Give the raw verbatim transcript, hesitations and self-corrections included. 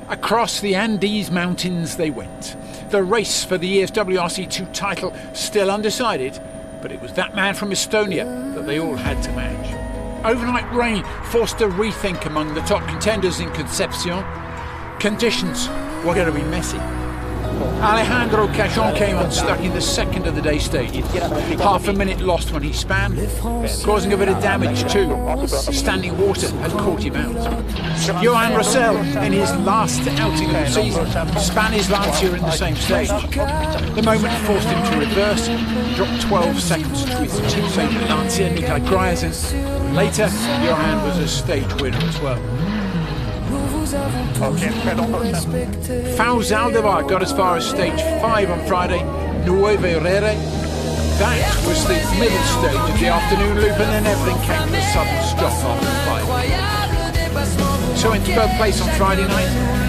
Across the Andes Mountains they went. The race for the year's W R C two title still undecided, but it was that man from Estonia that they all had to match. Overnight rain forced a rethink among the top contenders in Concepcion. Conditions were going to be messy. Alejandro Cajon came unstuck in the second of the day stage. Half a minute lost when he span, causing a bit of damage too. Standing water had caught him out. Johan Rossel, in his last outing of the season, span his Lancia in the same stage. The moment forced him to reverse, dropped twelve seconds to his teammate Lancia Nikolai Gryasin. Later, Johan was a stage winner as well. Faux Aldebar got as far as stage five on Friday, Nueve Rere. That was the middle stage of the afternoon loop, and then everything came to a sudden stop after five. So in third place on Friday night,